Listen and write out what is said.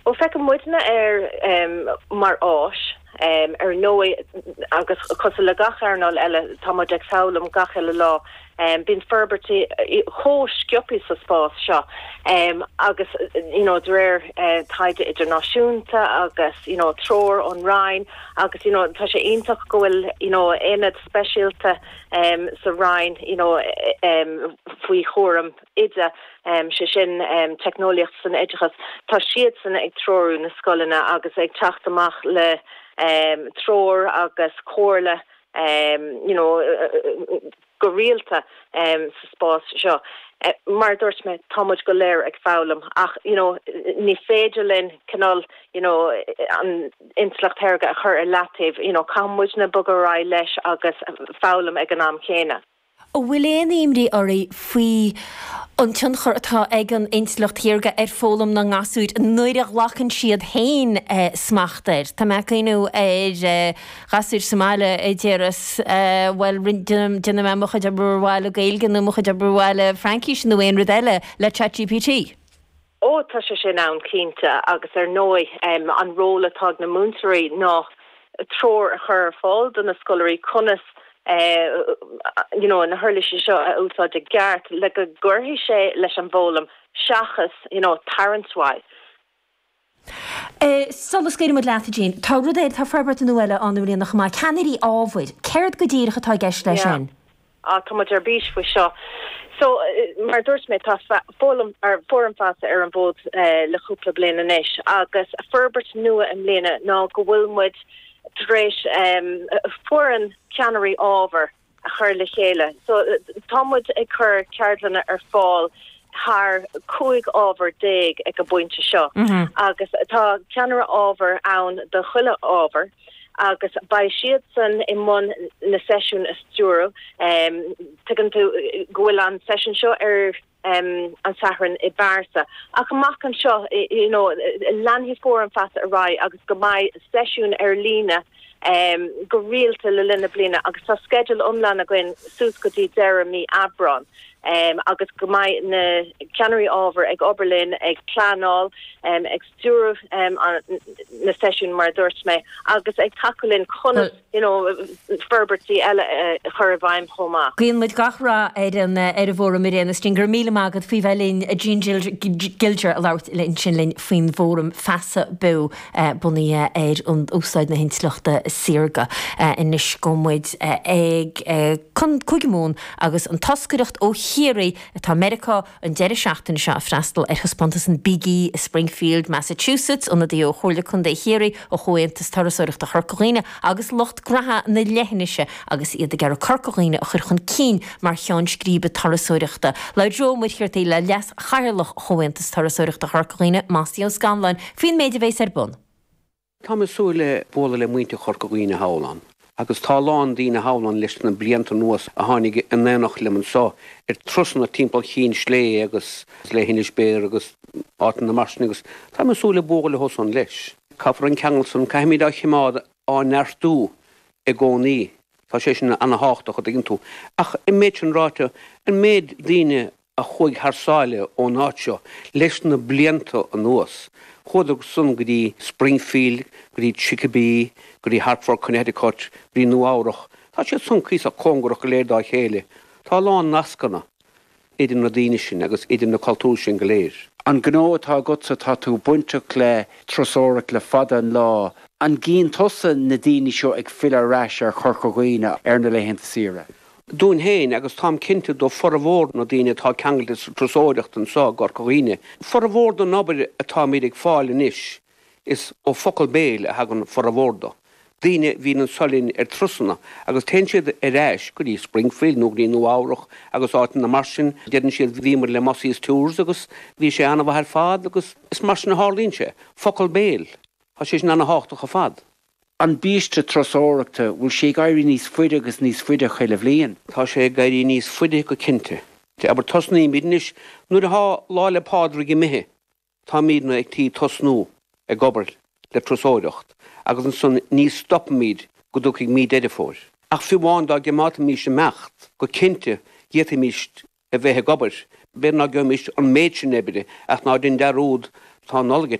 O feic muidna mar áis nói agus cos le gacharnal eile táid ag saolam gachaile lá bín ferbertí chó scioppi sa spás seo agus dréir taide idirnáisiúnta agus tror an Rhein agus tá sé ionntach gohfuil éad speisialta sa Rhein faoi chóram ide se sin technoliacht san éidechas tá siad san ag trorú na scoilena agus ag teachtamach le tror agus cóirle go rialta sa spás seo. Mar dúirt me táid go léir ag fálam ach ní féidir linn canál an inslacht herga a chur a latíh cámuid na bugarrá leis agus fálam ag an am chéine. Ó bhfuil éon imrí orí faoi an tionchar atá ag an inslacht hirga fólam na ngasúid nuair a lachan siad hain smachtair. Tá me cíú gasúir Somália déras bhfuil duna me mocha de brúháil a gailgan nó mocha de brúháil Frankis nó éon rudeile le ChatGPT. Ó tá sé sin an cínta agus nói an róla atá na múntarí ná tror a chur fáil don na scoileí conas na hurlí seo a úsáid de gart le go gurthaí sé leis an bhólam seachas tarantshaid. Solas céidir mud leata Jean, tá rud éad tá ferbert an nuile an bhfuil nach má ceanirí ábhaid, céird go ddíirecha tá gceist leis sin? Tá muid ar bís faoi seo. So mar dúirt mé tá fólam ar fórum fása ar an bód le chúpla bliana inis agus ferbert nua an bliana ná go bhfuil muid dréis foran ceanirí ábhar a chur le chéile. So támuid ag chur ceardlanna ar fáil haar 2 ábhar 10 ag go buinte seo. Agus tá ceanara ábhar ann de chuile ábhar agus ba siad san I mun na sesiún is stúru tugann tú gohfuil an session seo ar an saharan I Barsa. Ach amach an seo lanhí fórum fasa a rai agus go mai sesiún ar lína go rialta le linna blina agus tá schedule umlan a gin sús go dtí Jeremy Abron agus go mai na ceanirí ábhar ag Oberlin ag Clanál ag stúru na sesiún mar dúirt me agus ag takeulinn conas ferbertí eile chur a bhaim chomá. Gíon muid gachra ar a bhórum iréana stingur míle mágad fao bhelín a Jean Gilger a láirt linn sin linn faoin bhórum fesa bu bunaí ar an úsáid na hinslachta sirga inis gommuid ag chun cuigiúmón agus an tascaireacht ó Hieri atá America an deire seachtain seo a freistal ar thuspantas an Biggie Springfield, Massachusetts an dí ó chola chun dé Hieri ó choantas tarasúireachta Chorcaghine agus locht gratha na leithneise agus iad a gar Chorcaghine a chur chun cín mar cheann scríbe tarasúireachta. Le dro muid chuirt le leas chairlach choantas tarasúireachta Chorcaghine Mástío Scanlan fin méidir bhééis ar bun. Tá súile bóla le muinte Chorcaghine Hálan. Agus tá lán dína hálan leis na blianta nuas a tháinig an nénach leman sá trusna timppla chin slé agus le hinis béir agus átan na marsna agus tá súla bóla hosan leis. Caafar an ceangalsan caiimiid a chimád á neartú I gcónaí tá sé sin anna háach a dginn tú. Ach I méid an ráte an méid díine a chuig thsáile ó náitseo leis na blianta an nuas. Chódag sun go dtí Springfield, go dtí Chicopee, go dtí Hartford, Connecticut, go dtí Nuárach. Tá sé sun cís a cóngarach go léir dá chéile. Tá lán nascanna idir na daine sin agus idir na cultúr sin go léir. An gnó atá gotsa tá tú buinteach le trosórach le fada an lá. An gcín tosa na daine seo ag filearráis ar Chorcaghine ar na léitheanta sira. Dún héin agus tám cinnte do forhór na daine tá ceangailtas trosóireacht an sá Chorcaghine. Forhór do nobair atá míad ag fáil inis is ó focail béil a hagann forhórda. Daine hín an solín ar trusanna agus ten siad ar rais go dtí Springfield nó go dtí Nuárach agus áitin na marsin dean siad bhímar le Mossíos Tours agus bhí sé anna bhar fad agus is marsin na hálín sé focail béil. Tá sé sin anna háach a fad. An bíiste trosóireachta bhfuil sé gairí níos fuide agus níos fuide chuile bhliain. Tá sé gairí níos fuide go cinnte. Tá aber tosnaí mídnis nuair a láile pádra go mithe. Tá míadna ag tí tosnú ag gobar le trosóireacht agus an son níos stoppa míad go dúchaigh míad éidir fór. Ach fiúháin dá gemáta míiste mecht go cinnte dhéta míist a bheitthe gobar. Bér ná go míist an méid sin ebide ach ná din darúd tá nolga